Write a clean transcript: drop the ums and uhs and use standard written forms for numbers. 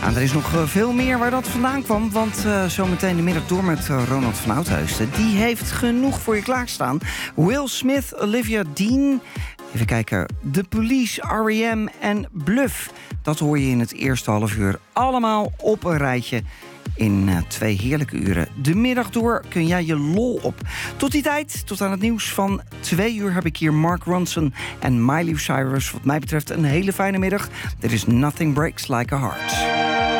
Nou, er is nog veel meer waar dat vandaan kwam. Want zometeen de middag door met Ronald van Oudheusden. Die heeft genoeg voor je klaarstaan. Will Smith, Olivia Dean. Even kijken. The Police, R.E.M. en Bluff. Dat hoor je in het eerste half uur. Allemaal op een rijtje. In 2 heerlijke uren. De middag door kun jij je lol op. Tot die tijd, tot aan het nieuws van 2 uur... heb ik hier Mark Ronson en Miley Cyrus. Wat mij betreft een hele fijne middag. There is nothing breaks like a heart.